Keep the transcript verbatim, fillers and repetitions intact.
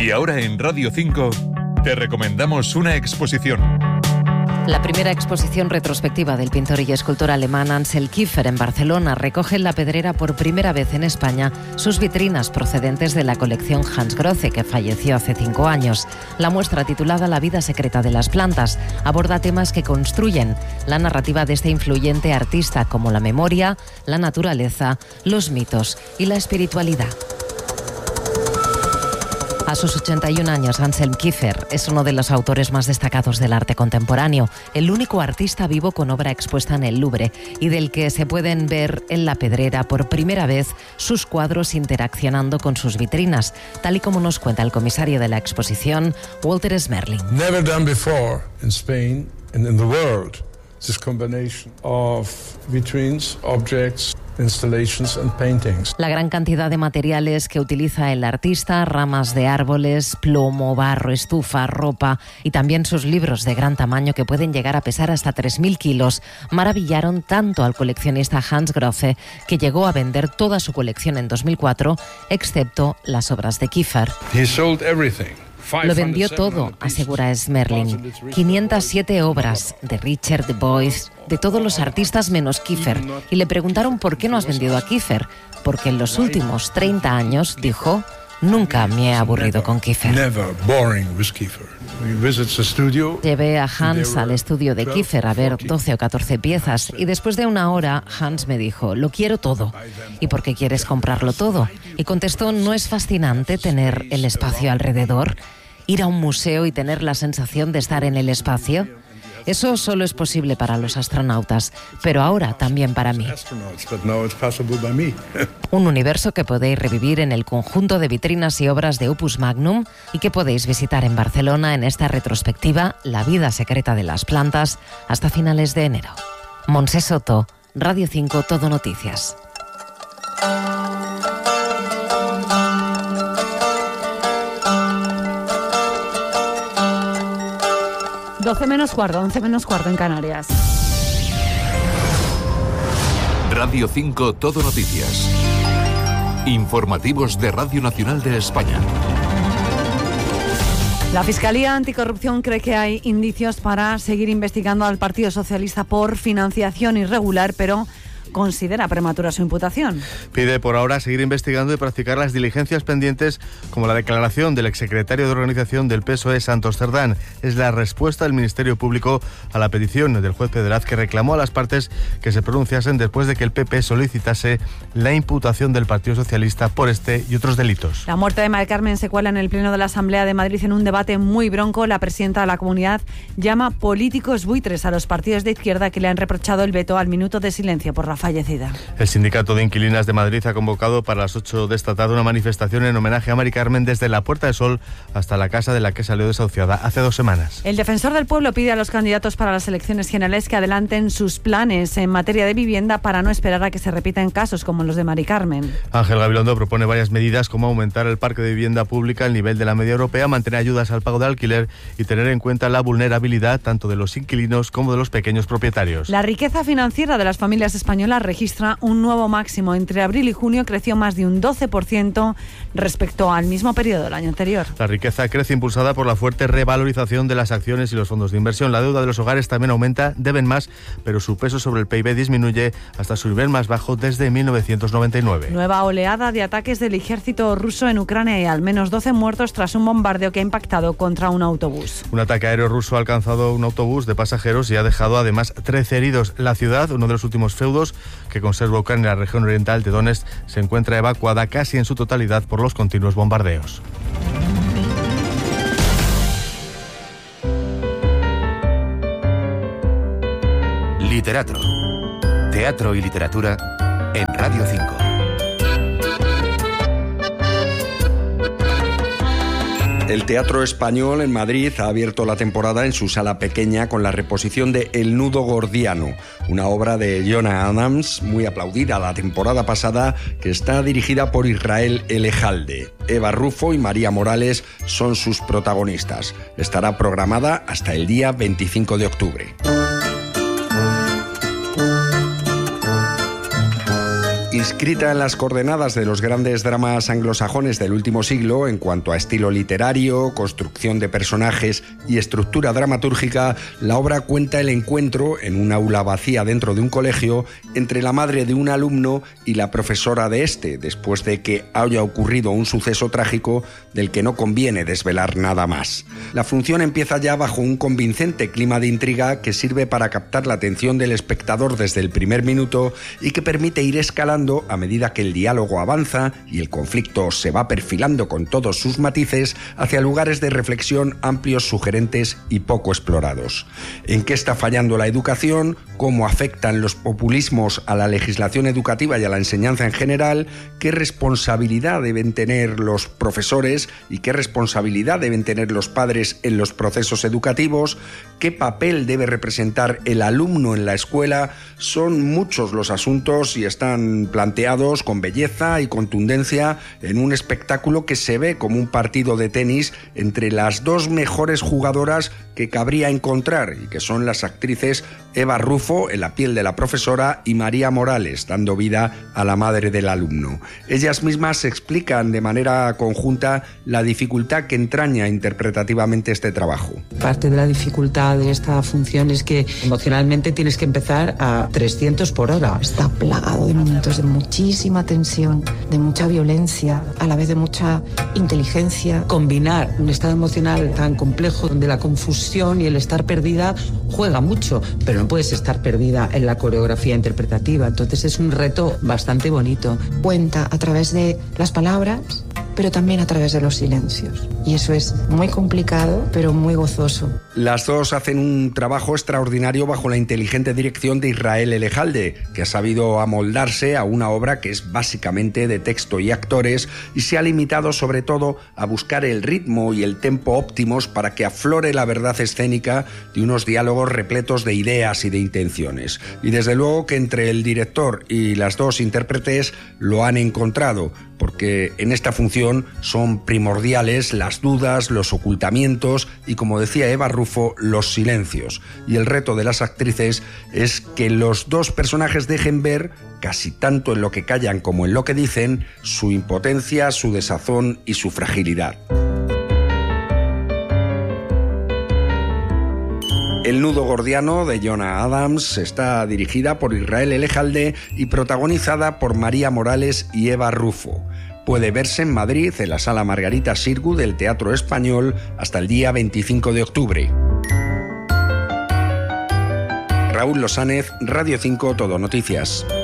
Y ahora en Radio cinco te recomendamos una exposición. La primera exposición retrospectiva del pintor y escultor alemán Ansel Kiefer en Barcelona recoge en La Pedrera por primera vez en España sus vitrinas procedentes de la colección Hans Grothe, que falleció hace cinco años. La muestra, titulada La vida secreta de las plantas, aborda temas que construyen la narrativa de este influyente artista, como la memoria, la naturaleza, los mitos y la espiritualidad. A sus ochenta y un años, Ansel Kiefer es uno de los autores más destacados del arte contemporáneo, el único artista vivo con obra expuesta en el Louvre y del que se pueden ver en La Pedrera por primera vez sus cuadros interaccionando con sus vitrinas, tal y como nos cuenta el comisario de la exposición, Walter Smerling. Never done before in Spain and in the world, this combination of vitrines, objects, installations and paintings. La gran cantidad de materiales que utiliza el artista, ramas de árboles, plomo, barro, estufa, ropa y también sus libros de gran tamaño que pueden llegar a pesar hasta tres mil kilos, maravillaron tanto al coleccionista Hans Grothe, que llegó a vender toda su colección en dos mil cuatro, excepto las obras de Kiefer. He sold everything. Lo vendió todo, asegura Smerling. quinientas siete obras de Richard de Boyce, de todos los artistas menos Kiefer. Y le preguntaron por qué no has vendido a Kiefer. Porque en los últimos treinta años, dijo, nunca me he aburrido con Kiefer. Llevé a Hans al estudio de Kiefer a ver doce o catorce piezas y después de una hora Hans me dijo, lo quiero todo. ¿Y por qué quieres comprarlo todo? Y contestó, ¿no es fascinante tener el espacio alrededor? Ir a un museo y tener la sensación de estar en el espacio. Eso solo es posible para los astronautas, pero ahora también para mí. Un universo que podéis revivir en el conjunto de vitrinas y obras de Opus Magnum y que podéis visitar en Barcelona en esta retrospectiva La vida secreta de las plantas hasta finales de enero. Montse Soto, Radio cinco Todo Noticias. doce menos cuarto, once menos cuarto en Canarias. Radio cinco Todo Noticias. Informativos de Radio Nacional de España. La Fiscalía Anticorrupción cree que hay indicios para seguir investigando al Partido Socialista por financiación irregular, pero considera prematura su imputación. Pide por ahora seguir investigando y practicar las diligencias pendientes, como la declaración del exsecretario de organización del P S O E, Santos Cerdán. Es la respuesta del Ministerio Público a la petición del juez Pedraz, que reclamó a las partes que se pronunciasen después de que el P P solicitase la imputación del Partido Socialista por este y otros delitos. La muerte de Mari Carmen se cuela en el Pleno de la Asamblea de Madrid en un debate muy bronco. La presidenta de la comunidad llama políticos buitres a los partidos de izquierda que le han reprochado el veto al minuto de silencio por la fallecida. El Sindicato de Inquilinas de Madrid ha convocado para las ocho de esta tarde una manifestación en homenaje a Mari Carmen desde la Puerta del Sol hasta la casa de la que salió desahuciada hace dos semanas. El defensor del pueblo pide a los candidatos para las elecciones generales que adelanten sus planes en materia de vivienda para no esperar a que se repitan casos como los de Mari Carmen. Ángel Gabilondo propone varias medidas como aumentar el parque de vivienda pública al nivel de la media europea, mantener ayudas al pago de alquiler y tener en cuenta la vulnerabilidad tanto de los inquilinos como de los pequeños propietarios. La riqueza financiera de las familias españolas registra un nuevo máximo. Entre abril y junio creció más de un doce por ciento respecto al mismo periodo del año anterior. La riqueza crece impulsada por la fuerte revalorización de las acciones y los fondos de inversión. La deuda de los hogares también aumenta, deben más, pero su peso sobre el P I B disminuye hasta su nivel más bajo desde mil novecientos noventa y nueve. Nueva oleada de ataques del ejército ruso en Ucrania y al menos doce muertos tras un bombardeo que ha impactado contra un autobús. Un ataque aéreo ruso ha alcanzado un autobús de pasajeros y ha dejado además trece heridos. La ciudad, uno de los últimos feudos que conserva Ucrania en la región oriental de Donetsk, se encuentra evacuada casi en su totalidad por los continuos bombardeos. Literatro. Teatro y literatura en Radio cinco. El Teatro Español en Madrid ha abierto la temporada en su sala pequeña con la reposición de El nudo gordiano, una obra de Jonah Adams muy aplaudida la temporada pasada, que está dirigida por Israel Elejalde. Eva Rufo y María Morales son sus protagonistas. Estará programada hasta el día veinticinco de octubre. Inscrita en las coordenadas de los grandes dramas anglosajones del último siglo en cuanto a estilo literario, construcción de personajes y estructura dramatúrgica, la obra cuenta el encuentro en un aula vacía dentro de un colegio entre la madre de un alumno y la profesora de este, después de que haya ocurrido un suceso trágico del que no conviene desvelar nada más. La función empieza ya bajo un convincente clima de intriga que sirve para captar la atención del espectador desde el primer minuto y que permite ir escalando a medida que el diálogo avanza y el conflicto se va perfilando con todos sus matices hacia lugares de reflexión amplios, sugerentes y poco explorados. ¿En qué está fallando la educación? ¿Cómo afectan los populismos a la legislación educativa y a la enseñanza en general? ¿Qué responsabilidad deben tener los profesores y qué responsabilidad deben tener los padres en los procesos educativos? ¿Qué papel debe representar el alumno en la escuela? Son muchos los asuntos y están planteados con belleza y contundencia en un espectáculo que se ve como un partido de tenis entre las dos mejores jugadoras que cabría encontrar y que son las actrices Eva Rufo, en la piel de la profesora, y María Morales, dando vida a la madre del alumno. Ellas mismas explican de manera conjunta la dificultad que entraña interpretativamente este trabajo. Parte de la dificultad de esta función es que emocionalmente tienes que empezar a trescientos por hora. Está plagado de momentos de muchísima tensión, de mucha violencia, a la vez de mucha inteligencia. Combinar un estado emocional tan complejo donde la confusión y el estar perdida juega mucho, pero no puedes estar perdida en la coreografía interpretativa. Entonces es un reto bastante bonito. Cuenta a través de las palabras, pero también a través de los silencios. Y eso es muy complicado, pero muy gozoso. Las dos hacen un trabajo extraordinario bajo la inteligente dirección de Israel Elejalde, que ha sabido amoldarse a una obra que es básicamente de texto y actores y se ha limitado sobre todo a buscar el ritmo y el tempo óptimos para que aflore la verdad escénica de unos diálogos repletos de ideas y de intenciones. Y desde luego que entre el director y las dos intérpretes lo han encontrado, porque en esta función son primordiales las dudas, los ocultamientos y, como decía Eva Rufo, los silencios. Y el reto de las actrices es que los dos personajes dejen ver, casi tanto en lo que callan como en lo que dicen, su impotencia, su desazón y su fragilidad. El nudo gordiano de Jonah Adams está dirigida por Israel Elejalde y protagonizada por María Morales y Eva Rufo. Puede verse en Madrid, en la Sala Margarita Xirgu del Teatro Español, hasta el día veinticinco de octubre. Raúl Losánez, Radio cinco Todo Noticias.